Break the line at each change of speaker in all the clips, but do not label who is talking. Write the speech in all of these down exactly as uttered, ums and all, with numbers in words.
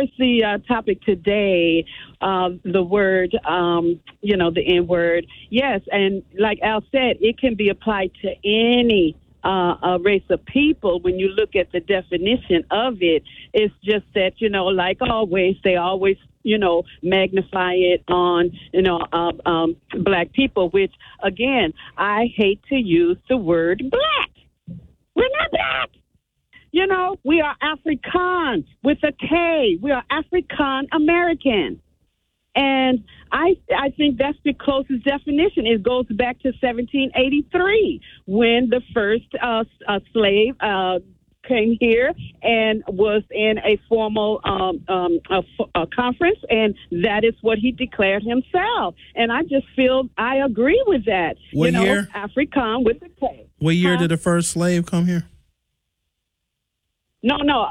as the uh, topic today, uh, the word, um, you know, the N word, yes, and like Al said, it can be applied to any uh, a race of people. When you look at the definition of it, it's just that, you know, like always, they always, you know, magnify it on, you know, uh, um, black people, which, again, I hate to use the word black. We're not black. You know, we are Afrikaan with a K. We are African American. And I I think that's the closest definition. It goes back to seventeen eighty-three when the first uh, uh, slave uh, came here and was in a formal um, um, a, a conference, and that is what he declared himself. And I just feel I agree with that.
What
you know,
year?
Afrikaan with a K.
What year
huh?
did the first slave come here?
No, no.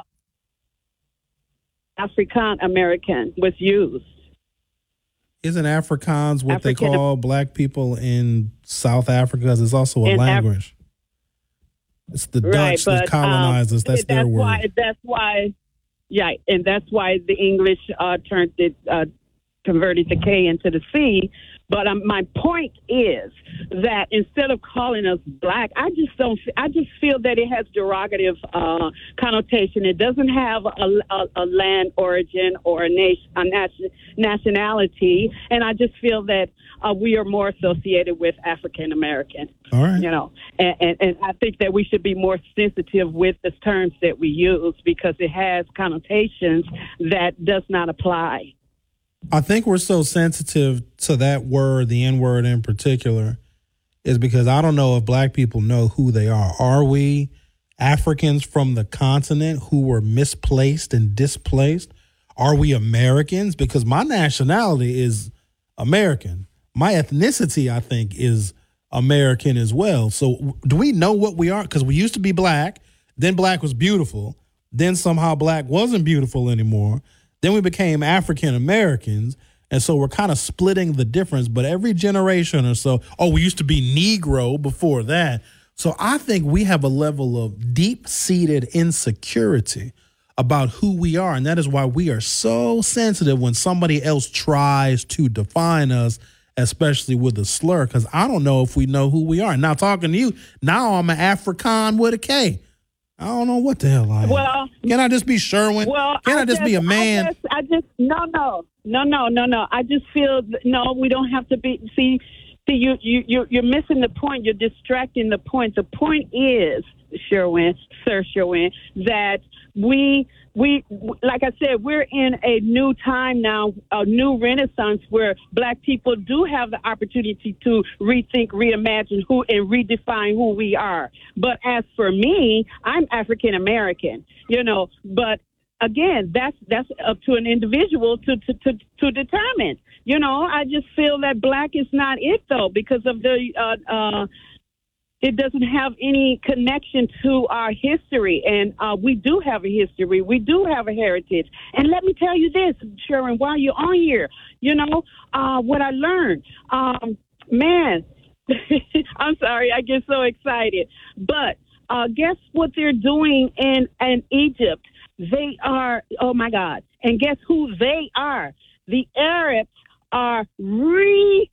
African American was used.
Isn't Afrikaans what
African-
they call black people in South Africa? 'Cause it's also a
In Af-
language. It's the
Right,
Dutch that
but,
colonized
um,
us. That's,
that's
their word.
Why, that's why, yeah, and that's why the English uh, turned it, uh, converted the K into the C. But um, my point is that instead of calling us black, I just don't. I just feel that it has derogative uh, connotation. It doesn't have a, a, a land origin or a nation, a nation, nationality, and I just feel that uh, we are more associated with African American.
All right.
You know, and, and, and I think that we should be more sensitive with the terms that we use because it has connotations that does not apply.
I think we're so sensitive to that word, the N word in particular, is because I don't know if black people know who they are. Are we Africans from the continent who were misplaced and displaced? Are we Americans? Because my nationality is American. My ethnicity, I think, is American as well. So do we know what we are? Because we used to be black, then black was beautiful, then somehow black wasn't beautiful anymore. Then we became African Americans, and so we're kind of splitting the difference. But every generation or so, oh, we used to be Negro before that. So I think we have a level of deep-seated insecurity about who we are, and that is why we are so sensitive when somebody else tries to define us, especially with a slur, because I don't know if we know who we are. Now, talking to you, now I'm an Afrikaan with a K. I don't know what the hell I am.
Well,
can I just be Sherwin?
Well,
can I,
I
just,
just
be a man?
I just, I just no, no, no, no, no, no. I just feel no. We don't have to be. See, see, you, you, you, you're missing the point. You're distracting the point. The point is, Sherwin, Sir Sherwin, that we, we, like I said, we're in a new time now, a new renaissance where black people do have the opportunity to rethink, reimagine who and redefine who we are. But as for me, I'm African American, you know, but again, that's that's up to an individual to, to, to, to determine. You know, I just feel that black is not it, though, because of the uh, uh, it doesn't have any connection to our history. And uh, we do have a history. We do have a heritage. And let me tell you this, Sharon, while you're on here, you know, uh, what I learned, um, man, I'm sorry, I get so excited. But uh, guess what they're doing in, in Egypt? They are, oh, my God. And guess who they are? The Arabs are re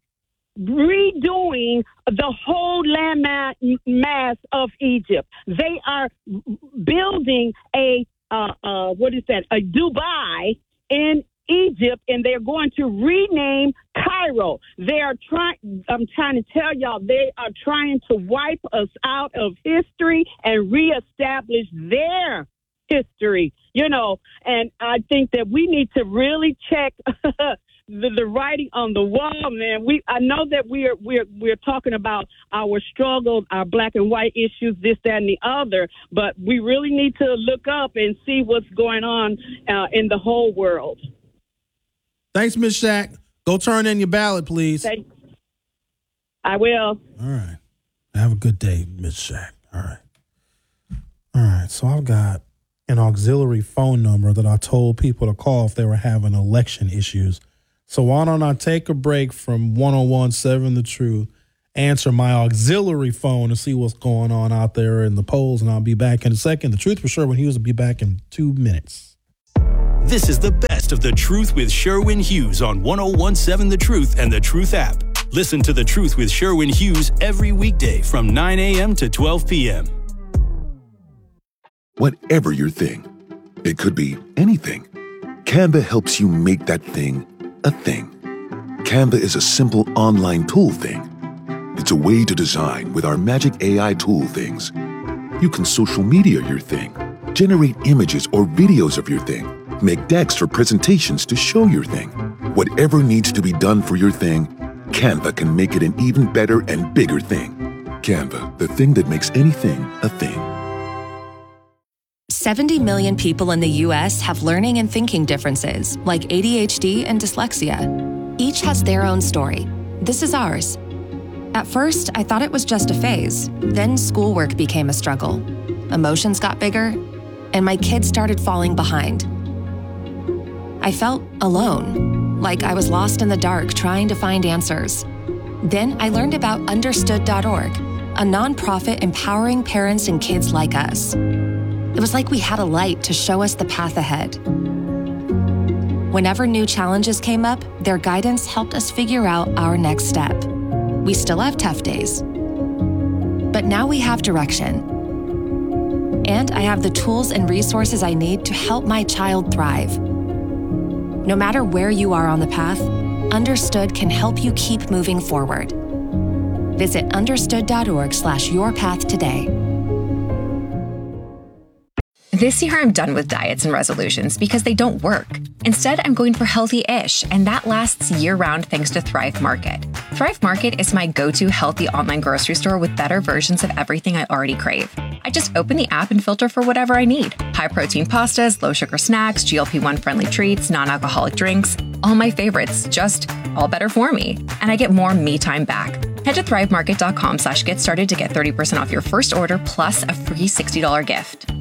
redoing the whole land mass of Egypt. They are building a, uh, uh, what is that, a Dubai in Egypt, and they're going to rename Cairo. They are trying, I'm trying to tell y'all, they are trying to wipe us out of history and reestablish their history, you know, and I think that we need to really check The, the writing on the wall, man. We I know that we're we're we're talking about our struggle, our black and white issues, this, that, and the other, but we really need to look up and see what's going on uh, in the whole world.
Thanks, Miz Shaq. Go turn in your ballot, please.
Thanks. I will.
All right. Have a good day, Miz Shaq. All right. All right. So I've got an auxiliary phone number that I told people to call if they were having election issues. So why don't I take a break from one oh one point seven The Truth, answer my auxiliary phone to see what's going on out there in the polls, and I'll be back in a second. The Truth for sure when he was will be back in two minutes.
This is the best of The Truth with Sherwin Hughes on one oh one seven The Truth and The Truth app. Listen to The Truth with Sherwin Hughes every weekday from nine a.m. to twelve p.m.
Whatever your thing, it could be anything. Canva helps you make that thing a thing. Canva is a simple online tool thing. It's a way to design with our magic A I tool things. You can social media your thing, generate images or videos of your thing, make decks for presentations to show your thing. Whatever needs to be done for your thing, Canva can make it an even better and bigger thing. Canva, the thing that makes anything a thing.
seventy million people in the U S have learning and thinking differences, like A D H D and dyslexia. Each has their own story. This is ours. At first, I thought it was just a phase. Then schoolwork became a struggle. Emotions got bigger, and my kids started falling behind. I felt alone, like I was lost in the dark trying to find answers. Then I learned about understood dot org, a nonprofit empowering parents and kids like us. It was like we had a light to show us the path ahead. Whenever new challenges came up, their guidance helped us figure out our next step. We still have tough days, but now we have direction. And I have the tools and resources I need to help my child thrive. No matter where you are on the path, Understood can help you keep moving forward. Visit understood dot org slash your path today.
This year, I'm done with diets and resolutions because they don't work. Instead, I'm going for healthy-ish, and that lasts year-round thanks to Thrive Market. Thrive Market is my go-to healthy online grocery store with better versions of everything I already crave. I just open the app and filter for whatever I need. High-protein pastas, low-sugar snacks, G L P one friendly treats, non-alcoholic drinks, all my favorites, just all better for me. And I get more me time back. Head to thrive market dot com slash get started to get thirty percent off your first order plus a free sixty dollars gift.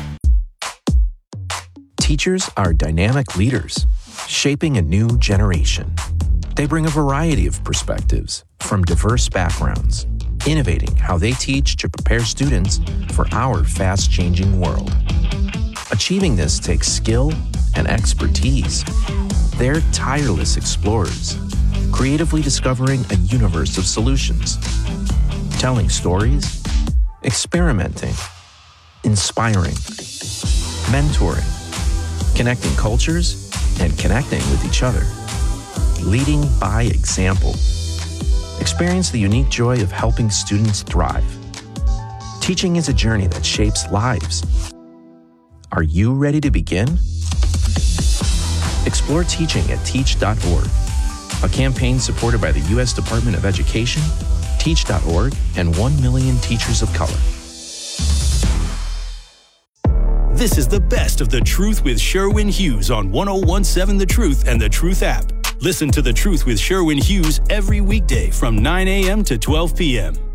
Teachers are dynamic leaders, shaping a new generation. They bring a variety of perspectives from diverse backgrounds, innovating how they teach to prepare students for our fast-changing world. Achieving this takes skill and expertise. They're tireless explorers, creatively discovering a universe of solutions, telling stories, experimenting, inspiring, mentoring, connecting cultures, and connecting with each other. Leading by example. Experience the unique joy of helping students thrive. Teaching is a journey that shapes lives. Are you ready to begin? Explore teaching at teach dot org, a campaign supported by the U S Department of Education, teach dot org, and one million Teachers of Color.
This is the best of The Truth with Sherwin Hughes on one oh one seven The Truth and The Truth app. Listen to The Truth with Sherwin Hughes every weekday from nine a.m. to twelve p.m.